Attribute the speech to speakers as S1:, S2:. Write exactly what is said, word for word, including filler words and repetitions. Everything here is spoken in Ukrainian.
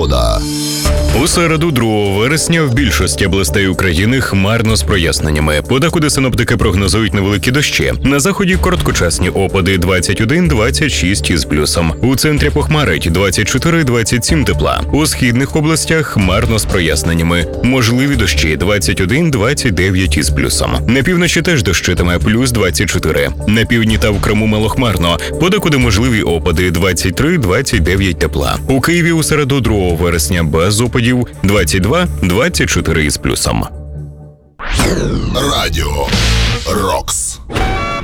S1: погода.
S2: У середу, другого вересня, в більшості областей України хмарно з проясненнями. Подекуди синоптики прогнозують невеликі дощі. На заході короткочасні опади двадцять один - двадцять шість із плюсом. У центрі похмарить двадцять чотири - двадцять сім тепла. У східних областях хмарно з проясненнями. Можливі дощі двадцять один - двадцять дев'ять із плюсом. На півночі теж дощитиме плюс двадцять чотири. На півдні та в Криму малохмарно. Подекуди можливі опади двадцять три - двадцять дев'ять тепла. У Києві у середу, другого вересня, без опадів двадцять два - двадцять чотири із плюсом.
S1: Радіо Рокс.